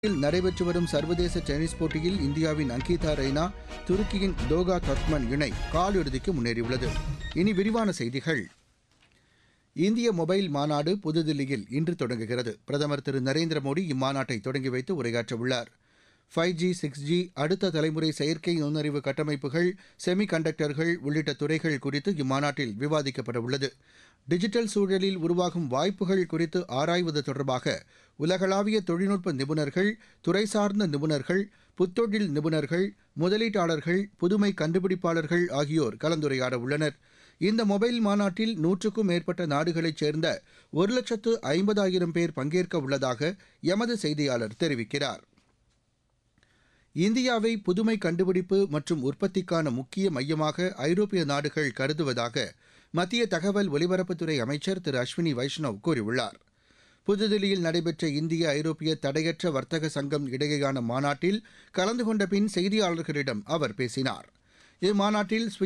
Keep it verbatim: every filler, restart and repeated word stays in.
இல் நடைபெற்று வரும் சர்வதேச டென்னிஸ் போட்டியில் இந்தியாவின் அங்கிதா ரெய்னா துருக்கியின் தோகா தர்க்மன் இணை காலிறுதிக்கு முன்னேறியுள்ளது. இனி விரிவான செய்திகள். இந்திய மொபைல் மாநாடு புதுதில்லியில் இன்று தொடங்குகிறது. பிரதமர் திரு நரேந்திர மோடி இம்மாநாட்டை தொடங்கி வைத்து உரையாற்றவுள்ளார். ஃபைவ் ஜி சிக்ஸ் ஜி அடுத்த தலைமுறை செயற்கை நுண்ணறிவு கட்டமைப்புகள், செமி கண்டக்டர்கள் உள்ளிட்ட துறைகள் குறித்து இம்மாநாட்டில் விவாதிக்கப்பட உள்ளது. டிஜிட்டல் சூழலில் உருவாகும் வாய்ப்புகள் குறித்து ஆராய்வது தொடர்பாக உலகளாவிய தொழில்நுட்ப நிபுணர்கள், துறை சார்ந்த நிபுணர்கள், புத்தொழில் நிபுணர்கள், முதலீட்டாளர்கள், புதுமை கண்டுபிடிப்பாளர்கள் ஆகியோர் கலந்துரையாட உள்ளனர். இந்த மொபைல் மாநாட்டில் நூற்றுக்கும் மேற்பட்ட நாடுகளைச் சேர்ந்த ஒரு லட்சத்து ஐம்பதாயிரம் பேர் பங்கேற்க உள்ளதாக எமது செய்தியாளர் தெரிவிக்கிறார். இந்தியாவை புதுமை கண்டுபிடிப்பு மற்றும் உற்பத்திக்கான முக்கிய மையமாக ஐரோப்பிய நாடுகள் கருதுவதாக மத்திய தகவல் ஒலிபரப்புத்துறை அமைச்சர் திரு அஸ்வினி வைஷ்ணவ் கூறியுள்ளார். புதுதில்லியில் நடைபெற்ற இந்திய ஐரோப்பிய தடையற்ற வர்த்தக சங்கம் இடையேயான மாநாட்டில் கலந்து கொண்ட பின் செய்தியாளர்களிடம் அவர் பேசினார். இம்மாநாட்டில்